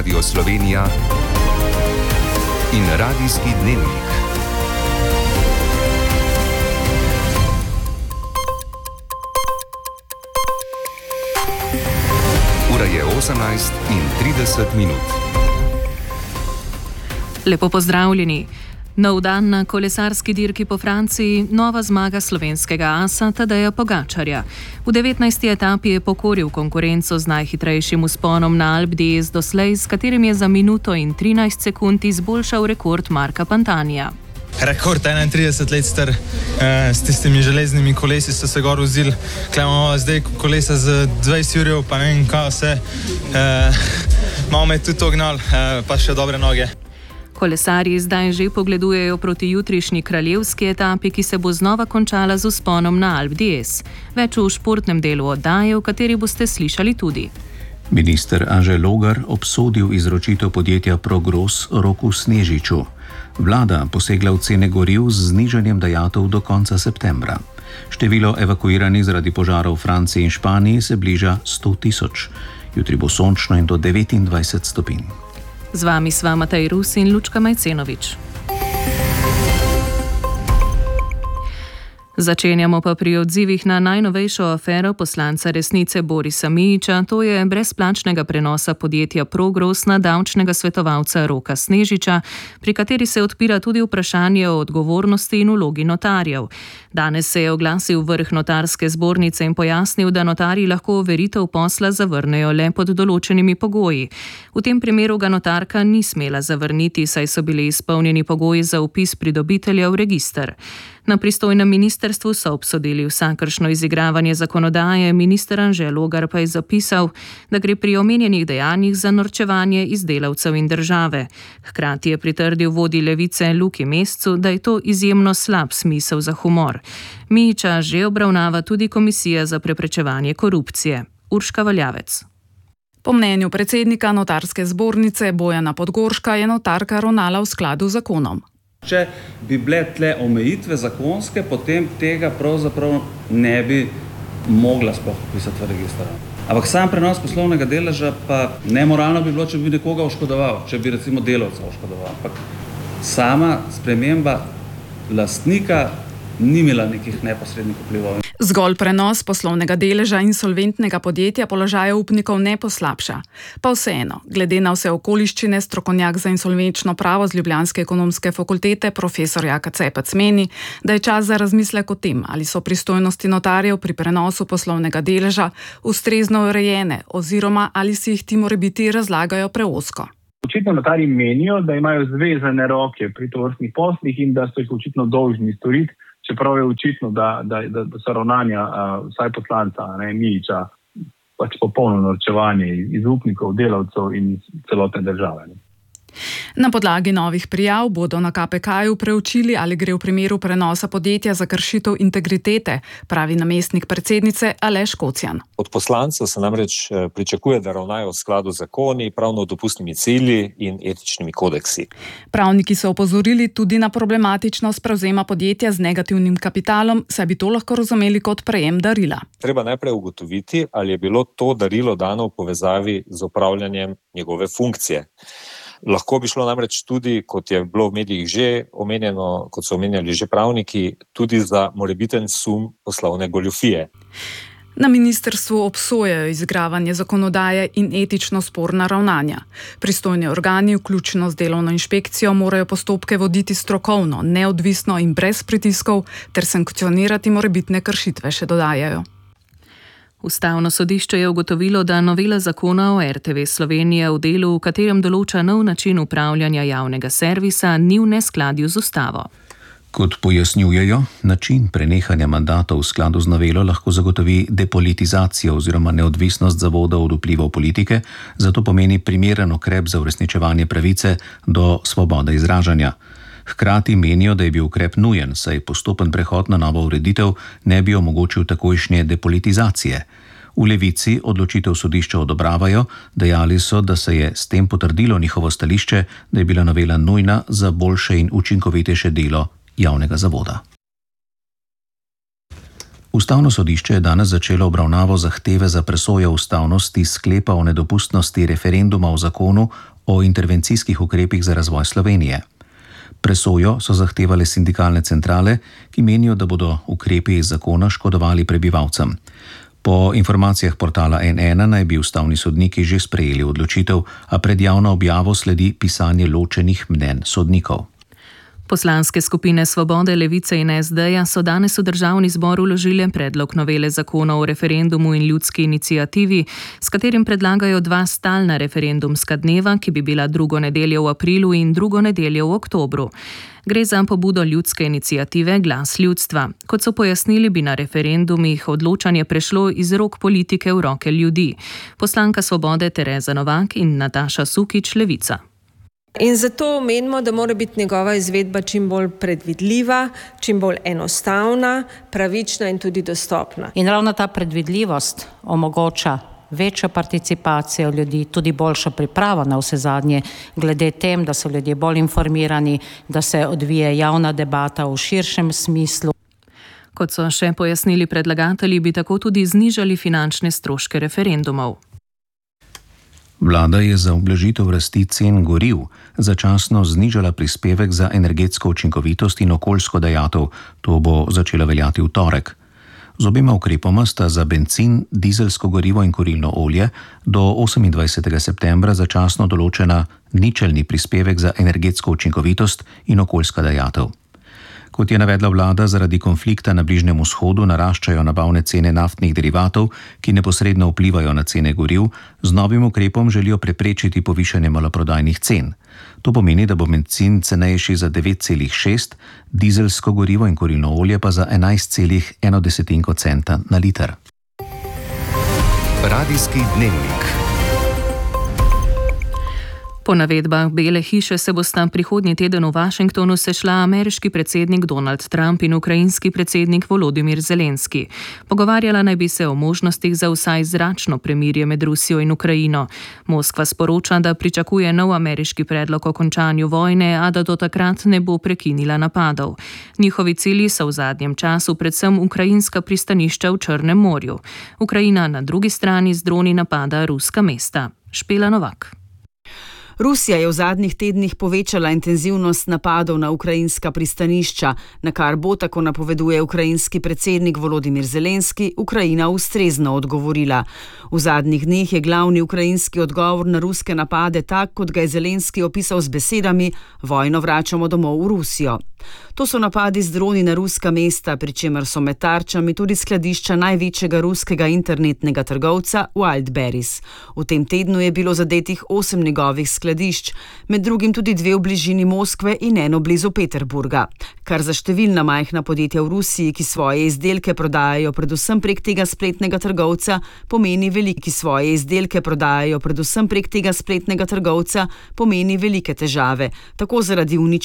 Radio Slovenija in Radijski dnevnik. Ura je 18:30. Lepo pozdravljeni. Nov dan na kolesarski dirki po Franciji, nova zmaga slovenskega asa Tadeja Pogačarja. V 19. etapi je pokoril konkurenco z najhitrejšim vzponom na Alpe d'Huez doslej, s katerim je za minuto in 13 sekund izboljšal rekord Marka Pantanija. Rekord 31 let star, s tistimi železnimi kolesi so se gor vozili, imamo zdaj kolesa z 20 urjev, pa ne vem kaj vse, malo me tudi ognal, pa še dobre noge. Kolesarji zdaj že pogledujejo proti jutrišnji kraljevski etapi, ki se bo znova končala z vzponom na Alpe d'Huez. Več v športnem delu oddaje, v kateri boste slišali tudi. Minister Anže Logar obsodil izročitev podjetja Progros Roku Snežiču. Vlada posegla v cene goriv z znižanjem dajatev do konca septembra. Število evakuiranih zaradi požarov v Franciji in Španiji se bliža 100.000. Jutri bo sončno in do 29 stopinj. Z vami sva Matej Rus in Lučka Majcenovič. Začenjamo pa pri odzivih na najnovejšo afero poslanca Resnice Borisa Mijića, to je brezplačnega prenosa podjetja Progros na davčnega svetovalca Roka Snežiča, pri kateri se odpira tudi vprašanje o odgovornosti in vlogi notarjev. Danes se je oglasil vrh notarske zbornice in pojasnil, da notarji lahko overitev posla zavrnejo le pod določenimi pogoji. V tem primeru ga notarka ni smela zavrniti, saj so bili izpolnjeni pogoji za vpis pridobitelja v register. Na pristojnem ministrstvu so obsodili vsakršno izigravanje zakonodaje, minister Anže Logar pa je zapisal, da gre pri omenjenih dejanjih za norčevanje iz delavcev in države. Hkrati je pritrdil vodji Levice Luki Mescu, da je to izjemno slab smisel za humor. Mijića že obravnava tudi Komisija za preprečevanje korupcije. Urška Valjavec. Po mnenju predsednika notarske zbornice Bojana Podgorška je notarka ravnala v skladu z zakonom. Če bi bile tle omejitve zakonske, potem tega pravzaprav ne bi mogla sploh pisati v registar. Ampak sam prenos poslovnega deleža pa nemoralno bi bilo, če bi nekoga oškodoval, če bi recimo delavca oškodoval. Ampak sama sprememba lastnika ni imela nekih neposrednih vplivov. Zgolj prenos poslovnega deleža insolventnega podjetja položaja upnikov ne poslabša. Pa vseeno, glede na vse okoliščine, strokovnjak za insolvenčno pravo z Ljubljanske ekonomske fakultete profesor Jaka Cepec meni, da je čas za razmislek o tem, ali so pristojnosti notarjev pri prenosu poslovnega deleža ustrezno urejene oziroma ali si jih ti morebiti razlagajo preozko. Očitno notarji menijo, da imajo zvezane roke pri tovrstnih poslih in da so jih očitno dolžni storiti, čeprav je očitno, da so ravnanja vsaj poslanca Mijića pač popolno norčevanje iz upnikov, delavcev in celotne države. Na podlagi novih prijav bodo na KPK-ju preučili, ali gre v primeru prenosa podjetja za kršitev integritete, pravi namestnik predsednice Aleš Kocjan. Od poslancev se namreč pričakuje, da ravnajo v skladu z zakoni, pravno dopustnimi cilji in etičnimi kodeksi. Pravniki so opozorili tudi na problematičnost prevzema podjetja z negativnim kapitalom, saj bi to lahko razumeli kot prejem darila. Treba najprej ugotoviti, ali je bilo to darilo dano v povezavi z opravljanjem njegove funkcije. Lahko bi šlo namreč tudi, kot je bilo v medijih že omenjeno, kot so omenjali že pravniki, tudi za morebiten sum poslovne goljufije. Na ministrstvu obsojajo izigravanje zakonodaje in etično sporna ravnanja. Pristojni organi, vključno z delovno inšpekcijo, morajo postopke voditi strokovno, neodvisno in brez pritiskov ter sankcionirati morebitne kršitve, še dodajajo. Ustavno sodišče je ugotovilo, da novela zakona o RTV Slovenija v delu, v katerem določa nov način upravljanja javnega servisa, ni v neskladju z ustavo. Kot pojasnjujejo, način prenehanja mandata v skladu z novelo lahko zagotovi depolitizacijo oziroma neodvisnost zavoda od vplivov politike, zato pomeni primeren ukrep za uresničevanje pravice do svobode izražanja. Hkrati menijo, da je bil ukrep nujen, saj postopen prehod na novo ureditev ne bi omogočil takojšnje depolitizacije. V Levici odločitev sodišča odobravajo, dejali so, da se je s tem potrdilo njihovo stališče, da je bila novela nujna za boljše in učinkovitejše delo javnega zavoda. Ustavno sodišče je danes začelo obravnavo zahteve za presojo ustavnosti sklepa o nedopustnosti referenduma o zakonu o intervencijskih ukrepih za razvoj Slovenije. Presojo so zahtevale sindikalne centrale, ki menijo, da bodo ukrepi iz zakona škodovali prebivalcem. Po informacijah portala N1 naj bi ustavni sodniki že sprejeli odločitev, a pred javno objavo sledi pisanje ločenih mnenj sodnikov. Poslanske skupine Svobode, Levice in SD-ja so danes v Državni zbor vložile predlog novele zakona o referendumu in ljudski iniciativi, s katerim predlagajo 2 stalna referendumska dneva, ki bi bila drugo nedeljo v aprilu in drugo nedeljo v oktobru. Gre za pobudo ljudske iniciative Glas ljudstva. Kot so pojasnili, bi na referendumih odločanje prešlo iz rok politike v roke ljudi. Poslanka Svobode Tereza Novak in Nataša Sukič, Levica. In zato menimo, da mora biti njegova izvedba čim bolj predvidljiva, čim bolj enostavna, pravična in tudi dostopna. In ravno ta predvidljivost omogoča večjo participacijo ljudi, tudi boljšo pripravo na vse zadnje, glede tem, da so ljudje bolj informirani, da se odvije javna debata v širšem smislu. Kot so še pojasnili predlagatelji, bi tako tudi znižali finančne stroške referendumov. Vlada je za ublažitev rasti cen goriv začasno znižala prispevek za energetsko učinkovitost in okoljsko dajatev. To bo začelo veljati v torek. Z obema ukrepoma sta za bencin, dizelsko gorivo in kurilno olje do 28. septembra začasno določena ničelni prispevek za energetsko učinkovitost in okoljska dajatev. Kot je navedla vlada, zaradi konflikta na Bližnjem vzhodu naraščajo nabavne cene naftnih derivatov, ki neposredno vplivajo na cene goriv, z novim ukrepom želijo preprečiti povišanje maloprodajnih cen. To pomeni, da bo bencin cenejši za 9,6, dizelsko gorivo in kurilno olje pa za 11,1 centa na liter. Radijski dnevnik. Po navedbah Bele hiše se bosta prihodnji teden v Washingtonu sešla ameriški predsednik Donald Trump in ukrajinski predsednik Volodymyr Zelenski. Pogovarjala naj bi se o možnostih za vsaj zračno premirje med Rusijo in Ukrajino. Moskva sporoča, da pričakuje nov ameriški predlog o končanju vojne, a da do takrat ne bo prekinila napadov. Njihovi cilji so v zadnjem času predvsem ukrajinska pristanišča v Črnem morju. Ukrajina na drugi strani z droni napada ruska mesta. Špela Novak. Rusija je v zadnjih tednih povečala intenzivnost napadov na ukrajinska pristanišča, na kar bo, tako napoveduje ukrajinski predsednik Volodymyr Zelenski, Ukrajina ustrezno odgovorila. V zadnjih dneh je glavni ukrajinski odgovor na ruske napade tak, kot ga je Zelenski opisal z besedami: vojno vračamo domov v Rusijo. To so napadi z droni na ruska mesta, pri čemer so med tarčami tudi skladišča največjega ruskega internetnega trgovca Wildberries. V tem tednu je bilo zadetih 8 njegovih skladišč, med drugim tudi 2 v bližini Moskve in 1 blizu Peterburga. Kar za številna majhna podjetja v Rusiji, ki svoje izdelke prodajajo predvsem prek tega spletnega trgovca, pomeni velike težave, tako zaradi uničenja